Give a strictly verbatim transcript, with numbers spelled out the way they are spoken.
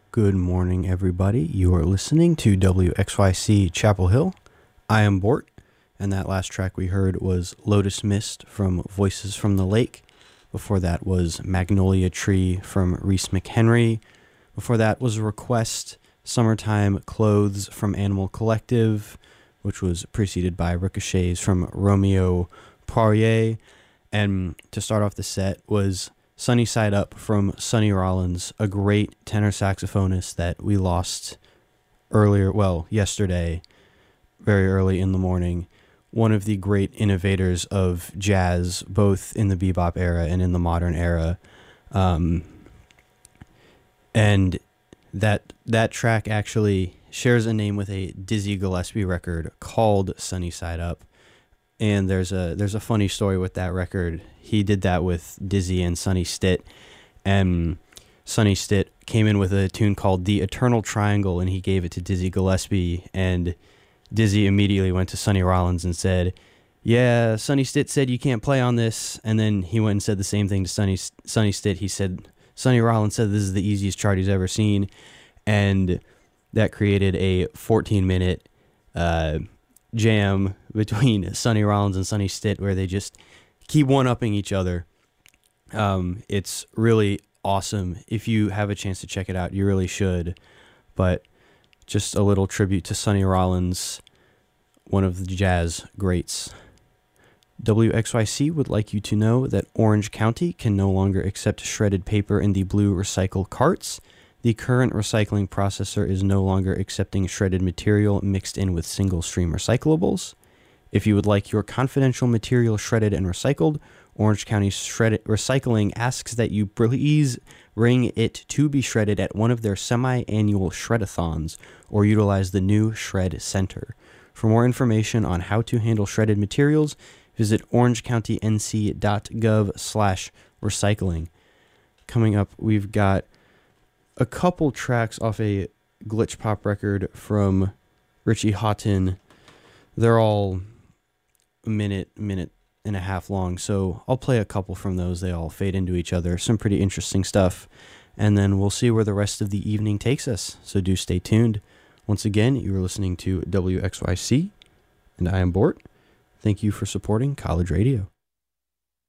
Good morning, everybody. You are listening to W X Y C Chapel Hill. I am Bort, and that last track we heard was Lotus Mist from Voices from the Lake. Before that was Magnolia Tree from Reese McHenry. Before that was Request Summertime Clothes from Animal Collective, which was preceded by Ricochets from Romeo Poirier. And to start off the set was Sunny Side Up from Sonny Rollins, a great tenor saxophonist that we lost earlier, well, yesterday, very early in the morning. One of the great innovators of jazz, both in the bebop era and in the modern era. Um, and that that track actually shares a name with a Dizzy Gillespie record called Sunny Side Up. And there's a there's a funny story with that record. He did that with Dizzy and Sonny Stitt, and Sonny Stitt came in with a tune called The Eternal Triangle, and he gave it to Dizzy Gillespie, and Dizzy immediately went to Sonny Rollins and said, yeah, Sonny Stitt said you can't play on this, and then he went and said the same thing to Sonny, Sonny Stitt. He said, Sonny Rollins said this is the easiest chart he's ever seen, and that created a fourteen-minute uh, jam between Sonny Rollins and Sonny Stitt where they just keep one-upping each other. Um, it's really awesome. If you have a chance to check it out, you really should. But just a little tribute to Sonny Rollins, one of the jazz greats. W X Y C would like you to know that Orange County can no longer accept shredded paper in the blue recycle carts. The current recycling processor is no longer accepting shredded material mixed in with single-stream recyclables. If you would like your confidential material shredded and recycled, Orange County Shred- Recycling asks that you please bring it to be shredded at one of their semi-annual shredathons or utilize the new Shred Center. For more information on how to handle shredded materials, visit orangecountync.gov slash recycling. Coming up, we've got a couple tracks off a glitch pop record from Richie Hawtin. They're all a minute, minute and a half long, so I'll play a couple from those. They all fade into each other. Some pretty interesting stuff. And then we'll see where the rest of the evening takes us, so do stay tuned. Once again, you are listening to W X Y C, and I am Bort. Thank you for supporting college radio.